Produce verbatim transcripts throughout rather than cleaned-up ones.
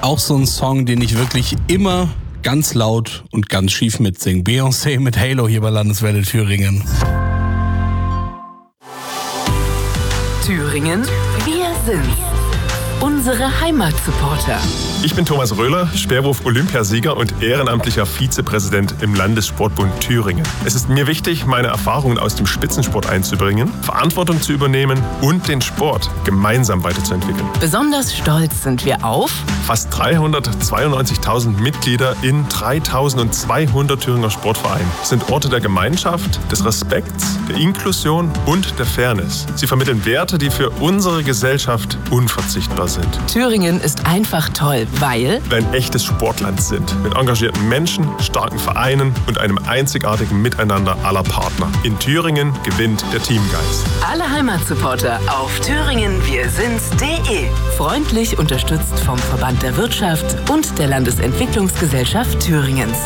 auch so ein Song, den ich wirklich immer ganz laut und ganz schief mitsinge. Beyoncé mit Halo hier bei Landeswelle Thüringen. Thüringen, wir sind's. Unsere Heimatsupporter. Ich bin Thomas Röhler, Speerwurf-Olympiasieger und ehrenamtlicher Vizepräsident im Landessportbund Thüringen. Es ist mir wichtig, meine Erfahrungen aus dem Spitzensport einzubringen, Verantwortung zu übernehmen und den Sport gemeinsam weiterzuentwickeln. Besonders stolz sind wir auf fast dreihundertzweiundneunzigtausend Mitglieder in dreitausendzweihundert Thüringer Sportvereinen. Es sind Orte der Gemeinschaft, des Respekts, der Inklusion und der Fairness. Sie vermitteln Werte, die für unsere Gesellschaft unverzichtbar sind. Thüringen ist einfach toll, weil wir ein echtes Sportland sind. Mit engagierten Menschen, starken Vereinen und einem einzigartigen Miteinander aller Partner. In Thüringen gewinnt der Teamgeist. Alle Heimatsupporter auf thüringen wir sind's punkt de. Freundlich unterstützt vom Verband der Wirtschaft und der Landesentwicklungsgesellschaft Thüringens.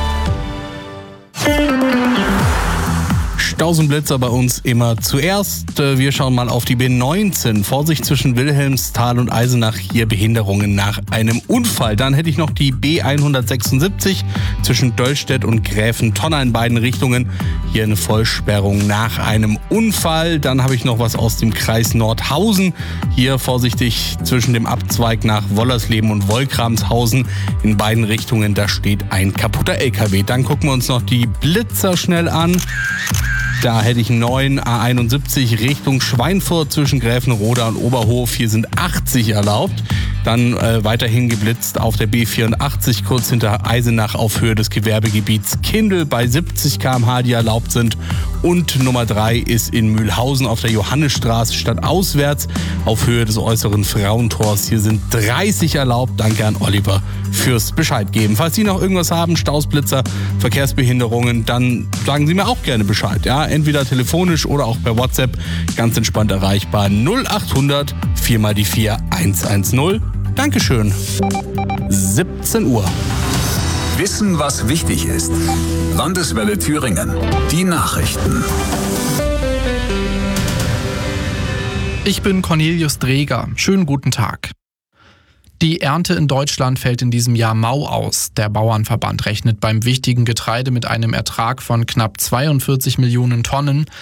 Stausenblitzer bei uns immer zuerst. Wir schauen mal auf die B neunzehn. Vorsicht zwischen Wilhelmsthal und Eisenach. Hier Behinderungen nach einem Unfall. Dann hätte ich noch die B hundertsechsundsiebzig zwischen Döllstedt und Gräfentonner in beiden Richtungen. Hier eine Vollsperrung nach einem Unfall. Dann habe ich noch was aus dem Kreis Nordhausen. Hier vorsichtig zwischen dem Abzweig nach Wollersleben und Wolkramshausen. In beiden Richtungen, da steht ein kaputter L K W. Dann gucken wir uns noch die Blitzer schnell an. Da hätte ich neun A einundsiebzig Richtung Schweinfurt zwischen Gräfenroda und Oberhof. Hier sind achtzig erlaubt. Dann äh, weiterhin geblitzt auf der B vierundachtzig kurz hinter Eisenach auf Höhe des Gewerbegebiets Kindl bei siebzig Kilometer pro Stunde, die erlaubt sind. Und Nummer drei ist in Mühlhausen auf der Johannisstraße stadtauswärts auf Höhe des äußeren Frauentors. Hier sind dreißig erlaubt. Danke an Oliver fürs Bescheid geben. Falls Sie noch irgendwas haben, Stausblitzer, Verkehrsbehinderungen, dann sagen Sie mir auch gerne Bescheid. Ja, entweder telefonisch oder auch per WhatsApp. Ganz entspannt erreichbar. null achthundert vier mal die vier hundertzehn. Dankeschön. siebzehn Uhr. Wissen, was wichtig ist. Landeswelle Thüringen. Die Nachrichten. Ich bin Cornelius Dreger. Schönen guten Tag. Die Ernte in Deutschland fällt in diesem Jahr mau aus. Der Bauernverband rechnet beim wichtigen Getreide mit einem Ertrag von knapp zweiundvierzig Millionen Tonnen.